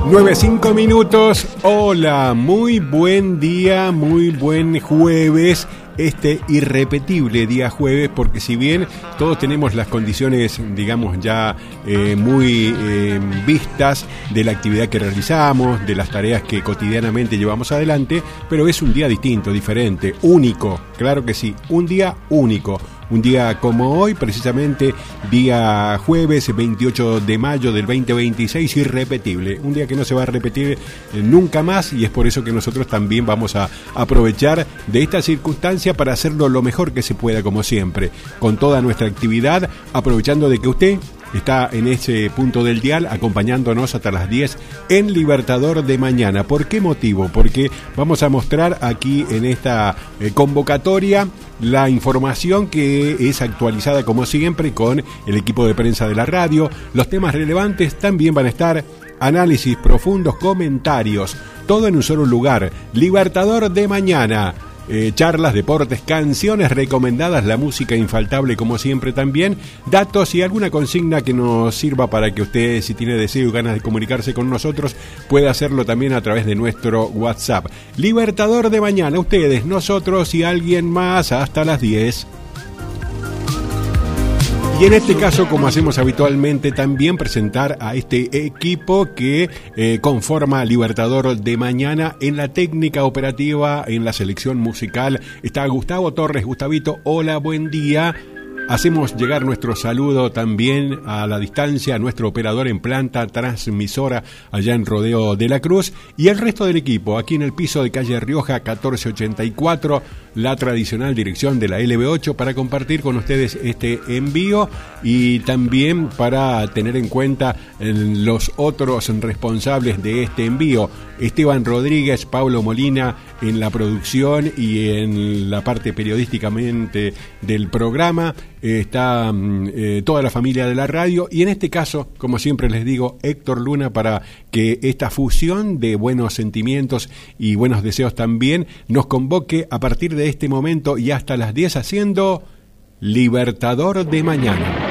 9:05 minutos. Hola, muy buen día, muy buen jueves. Este irrepetible día jueves, porque si bien todos tenemos las condiciones, digamos, ya muy vistas de la actividad que realizamos, de las tareas que cotidianamente llevamos adelante, pero es un día distinto, diferente, único, claro que sí, un día único. Un día como hoy, precisamente día jueves 28 de mayo del 2026, irrepetible. Un día que no se va a repetir nunca más, y es por eso que nosotros también vamos a aprovechar de esta circunstancia para hacerlo lo mejor que se pueda, como siempre, con toda nuestra actividad, aprovechando de que usted está en ese punto del dial acompañándonos hasta las 10 en Libertador de Mañana. ¿Por qué motivo? Porque vamos a mostrar aquí en esta convocatoria la información que es actualizada como siempre con el equipo de prensa de la radio. Los temas relevantes también van a estar, análisis profundos, comentarios, todo en un solo lugar. Libertador de Mañana. Charlas, deportes, canciones recomendadas, la música infaltable como siempre también, datos y alguna consigna que nos sirva para que usted, si tiene deseo y ganas de comunicarse con nosotros, pueda hacerlo también a través de nuestro WhatsApp. Libertador de Mañana, ustedes, nosotros y alguien más hasta las 10. Y en este caso, como hacemos habitualmente, también presentar a este equipo que conforma Libertador de Mañana. En la técnica operativa, en la selección musical, está Gustavo Torres. Gustavito, hola, buen día. Hacemos llegar nuestro saludo también a la distancia a nuestro operador en planta transmisora allá en Rodeo de la Cruz y el resto del equipo aquí en el piso de calle Rioja 1484, la tradicional dirección de la LB8, para compartir con ustedes este envío y también para tener en cuenta los otros responsables de este envío. Esteban Rodríguez, Pablo Molina en la producción y en la parte periodísticamente del programa. Está toda la familia de la radio y en este caso, como siempre les digo, Héctor Luna, para que esta fusión de buenos sentimientos y buenos deseos también nos convoque a partir de este momento y hasta las 10 haciendo Libertador de Mañana.